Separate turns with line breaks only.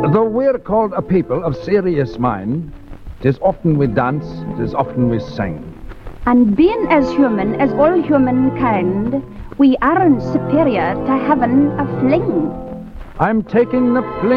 Though we're called a people of serious mind, 'tis often we dance, 'tis often we sing.
And being as human as all humankind, we aren't superior to having a fling.
I'm taking the plane.